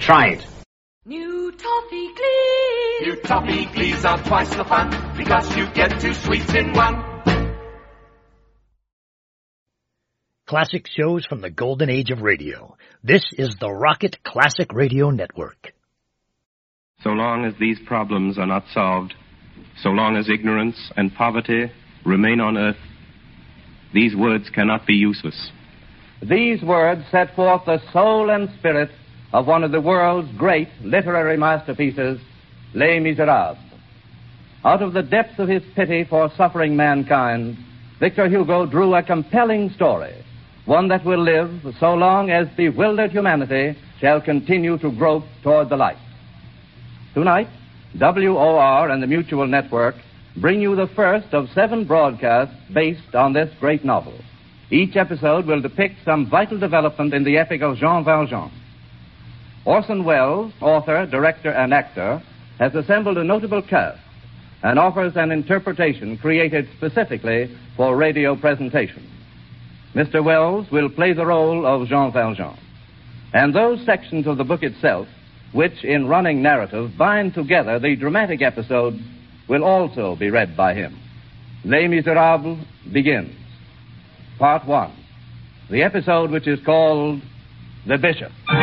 Try it. New Toffee Glees. New Toffee Glees are twice the fun, because you get 2 sweets in one. Classic shows from the golden age of radio. This is the Rocket Classic Radio Network. So long as these problems are not solved, so long as ignorance and poverty remain on earth, these words cannot be useless. These words set forth the soul and spirit of one of the world's great literary masterpieces, Les Miserables. Out of the depths of his pity for suffering mankind, Victor Hugo drew a compelling story, one that will live so long as bewildered humanity shall continue to grope toward the light. Tonight, WOR and the Mutual Network bring you the first of 7 broadcasts based on this great novel. Each episode will depict some vital development in the epic of Jean Valjean. Orson Welles, author, director, and actor, has assembled a notable cast and offers an interpretation created specifically for radio presentation. Mr. Welles will play the role of Jean Valjean, and those sections of the book itself which, in running narrative, bind together the dramatic episodes will also be read by him. Les Miserables begins. Part 1. The episode which is called The Bishop.